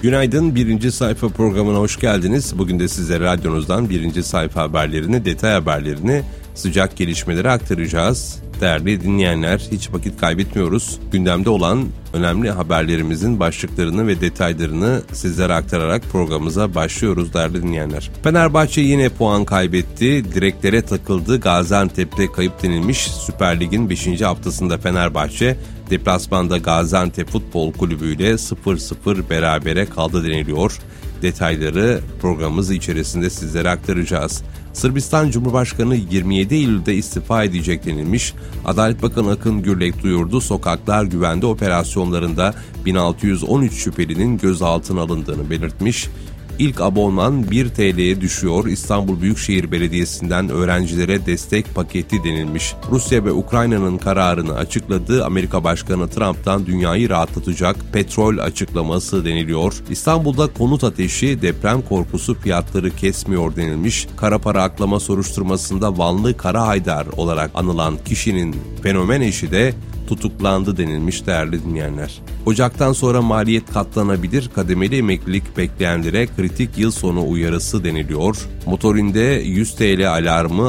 Günaydın, Birinci Sayfa programına hoş geldiniz. Bugün de sizlere radyonuzdan Birinci Sayfa haberlerini, detay haberlerini, sıcak gelişmeleri aktaracağız. Değerli dinleyenler, hiç vakit kaybetmiyoruz. Gündemde olan önemli haberlerimizin başlıklarını ve detaylarını sizlere aktararak programımıza başlıyoruz değerli dinleyenler. Fenerbahçe yine puan kaybetti. Direklere takıldı. Gaziantep'te kayıp denilmiş. Süper Lig'in 5. haftasında Fenerbahçe deplasmanda Gaziantep Futbol Kulübü ile 0-0 berabere kaldı deniliyor. Detayları programımız içerisinde sizlere aktaracağız. Sırbistan Cumhurbaşkanı 27 Eylül'de istifa edecek denilmiş. Adalet Bakanı Akın Gürlek duyurdu. Sokaklar güvende operasyonlarında 1613 şüphelinin gözaltına alındığını belirtmiş. İlk abonman 1 TL'ye düşüyor. İstanbul Büyükşehir Belediyesi'nden öğrencilere destek paketi denilmiş. Rusya ve Ukrayna'nın kararını açıkladı. Amerika Başkanı Trump'tan dünyayı rahatlatacak petrol açıklaması deniliyor. İstanbul'da konut ateşi, deprem korkusu fiyatları kesmiyor denilmiş. Kara para aklama soruşturmasında Vanlı Kara Haydar olarak anılan kişinin fenomen eşi de tutuklandı denilmiş değerli dinleyenler. Ocaktan sonra maliyet katlanabilir, kademeli emeklilik bekleyenlere kritik yıl sonu uyarısı deniliyor. Motorinde 100 TL alarmı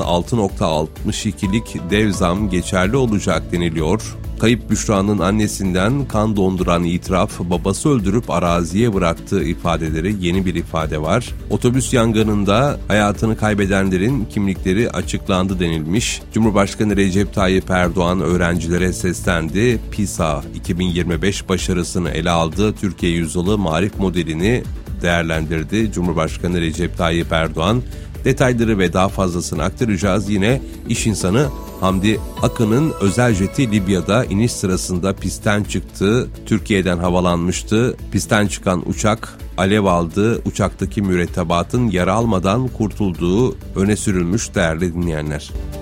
6.62'lik dev zam geçerli olacak deniliyor. Kayıp Büşra'nın annesinden kan donduran itiraf, babası öldürüp araziye bıraktığı ifadeleri yeni bir ifade var. Otobüs yangınında hayatını kaybedenlerin kimlikleri açıklandı denilmiş. Cumhurbaşkanı Recep Tayyip Erdoğan öğrencilere seslendi. PISA 2025 başarısını ele aldı. Türkiye Yüzyılı Marif modelini değerlendirdi. Cumhurbaşkanı Recep Tayyip Erdoğan detayları ve daha fazlasını aktaracağız. Yine iş insanı Hamdi Akın'ın özel jeti Libya'da iniş sırasında pistten çıktı. Türkiye'den havalanmıştı. Pistten çıkan uçak alev aldı. Uçaktaki mürettebatın yara almadan kurtulduğu öne sürülmüş değerli dinleyenler.